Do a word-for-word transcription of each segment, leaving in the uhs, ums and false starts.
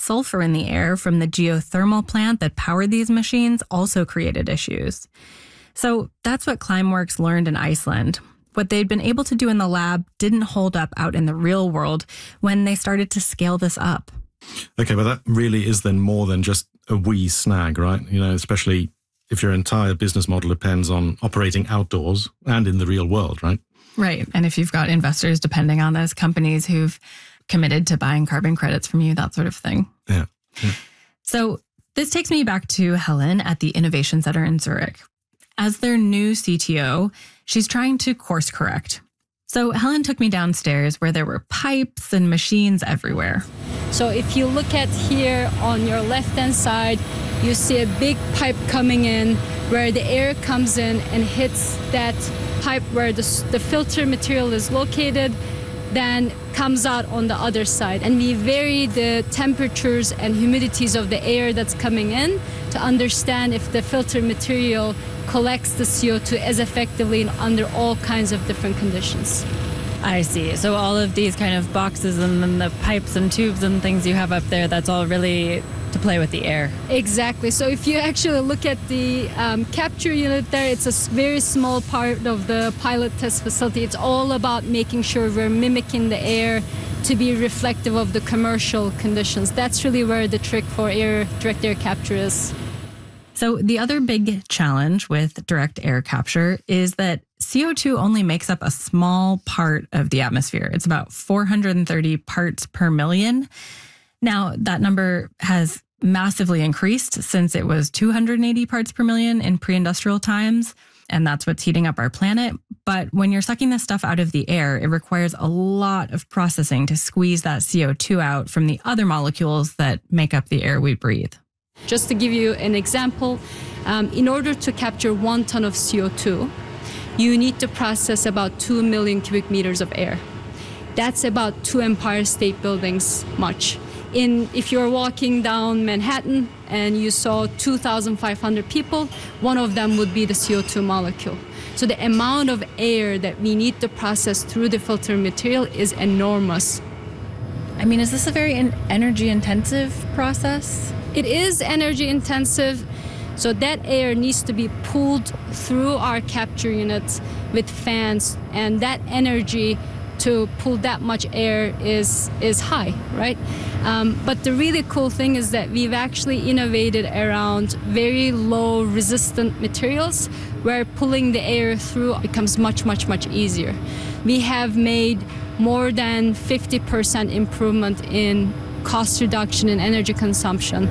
sulfur in the air from the geothermal plant that powered these machines also created issues. So that's what Climeworks learned in Iceland. What they'd been able to do in the lab didn't hold up out in the real world when they started to scale this up. Okay, but that really is then more than just a wee snag, right? You know, especially if your entire business model depends on operating outdoors and in the real world, right? Right. And if you've got investors depending on those companies who've committed to buying carbon credits from you, that sort of thing. Yeah. yeah. So this takes me back to Helen at the Innovation Center in Zurich. As their new C T O, she's trying to course correct. So Helen took me downstairs where there were pipes and machines everywhere. So if you look at here on your left-hand side, you see a big pipe coming in where the air comes in and hits that pipe where the, the filter material is located, then comes out on the other side. And we vary the temperatures and humidities of the air that's coming in to understand if the filter material collects the C O two as effectively under all kinds of different conditions. I see. So all of these kind of boxes and then the pipes and tubes and things you have up there, that's all really to play with the air. Exactly. So if you actually look at the um, capture unit there, it's a very small part of the pilot test facility. It's all about making sure we're mimicking the air to be reflective of the commercial conditions. That's really where the trick for air direct air capture is. So the other big challenge with direct air capture is that C O two only makes up a small part of the atmosphere. It's about four hundred thirty parts per million. Now, that number has massively increased since it was two hundred eighty parts per million in pre-industrial times, and that's what's heating up our planet. But when you're sucking this stuff out of the air, it requires a lot of processing to squeeze that C O two out from the other molecules that make up the air we breathe. Just to give you an example, um, in order to capture one ton of C O two, you need to process about two million cubic meters of air. That's about two Empire State Buildings much. In, if you're walking down Manhattan and you saw two thousand five hundred people, one of them would be the C O two molecule. So the amount of air that we need to process through the filter material is enormous. I mean, is this a very energy intensive process? It is energy intensive. So that air needs to be pulled through our capture units with fans, and that energy to pull that much air is is high, right? Um, but the really cool thing is that we've actually innovated around very low resistant materials where pulling the air through becomes much, much, much easier. We have made more than fifty percent improvement in cost reduction in energy consumption.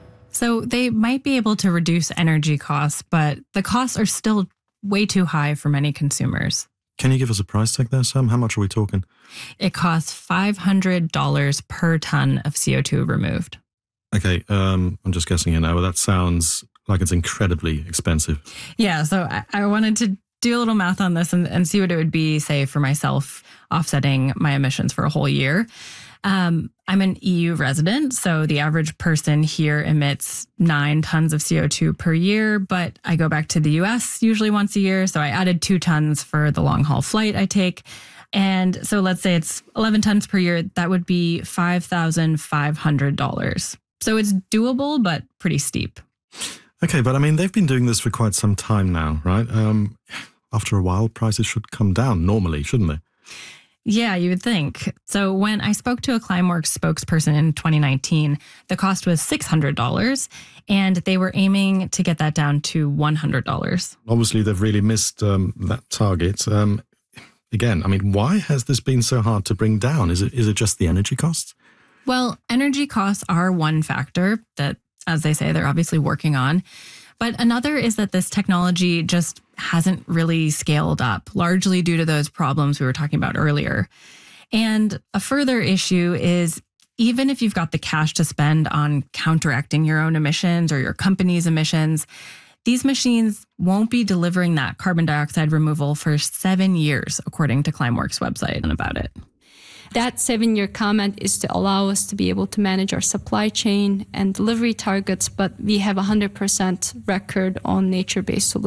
So they might be able to reduce energy costs, but the costs are still way too high for many consumers. Can you give us a price tag there, Sam? How much are we talking? It costs five hundred dollars per ton of C O two removed. Okay, um, I'm just guessing here now, but that sounds like it's incredibly expensive. Yeah, so I, I wanted to do a little math on this and, and see what it would be, say, for myself offsetting my emissions for a whole year. Um, I'm an E U resident, so the average person here emits nine tons of C O two per year, but I go back to the U S usually once a year, so I added two tons for the long haul flight I take. And so let's say it's eleven tons per year, that would be five thousand five hundred dollars. So it's doable, but pretty steep. Okay, but I mean, they've been doing this for quite some time now, right? Um, after a while, prices should come down normally, shouldn't they? Yeah, you would think. So when I spoke to a Climeworks spokesperson in twenty nineteen, the cost was six hundred dollars, and they were aiming to get that down to one hundred dollars. Obviously, they've really missed um, that target. Um, again, I mean, why has this been so hard to bring down? Is it is it just the energy costs? Well, energy costs are one factor that, as they say, they're obviously working on. But another is that this technology just hasn't really scaled up, largely due to those problems we were talking about earlier. And a further issue is even if you've got the cash to spend on counteracting your own emissions or your company's emissions, these machines won't be delivering that carbon dioxide removal for seven years, according to Climeworks' website and about it. That seven-year comment is to allow us to be able to manage our supply chain and delivery targets, but we have a one hundred percent record on nature-based solutions.